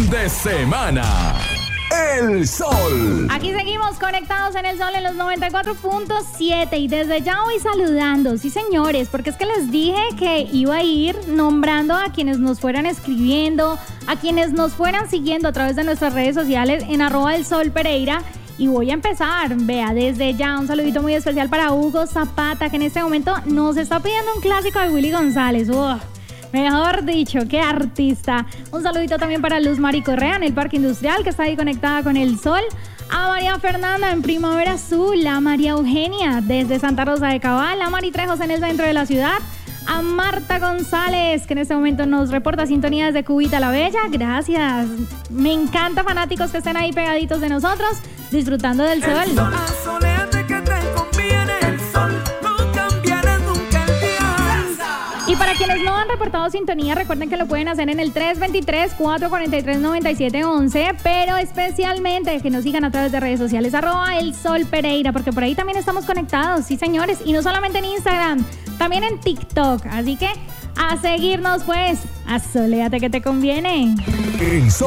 fin de semana. El Sol. Aquí seguimos conectados en El Sol en los 94.7 y desde ya voy saludando, sí señores, porque es que les dije que iba a ir nombrando a quienes nos fueran escribiendo, a quienes nos fueran siguiendo a través de nuestras redes sociales en @elsolpereira. Y voy a empezar, vea, desde ya un saludito muy especial para Hugo Zapata, que en este momento nos está pidiendo un clásico de Willy González. Mejor dicho, qué artista. Un saludito también para Luz Mari Correa en el Parque Industrial, que está ahí conectada con El Sol. A María Fernanda en Primavera Azul, a María Eugenia desde Santa Rosa de Cabal, a Mari Trejos en el centro de la ciudad, a Marta González, que en este momento nos reporta sintonía desde Cubita la Bella. Gracias. Me encanta, fanáticos, que estén ahí pegaditos de nosotros, disfrutando del sol. Y para quienes no han reportado sintonía, recuerden que lo pueden hacer en el 323-443-9711, pero especialmente que nos sigan a través de redes sociales, @elsolpereira, porque por ahí también estamos conectados, sí señores, y no solamente en Instagram, también en TikTok, así que a seguirnos pues, asoléate que te conviene. El Sol.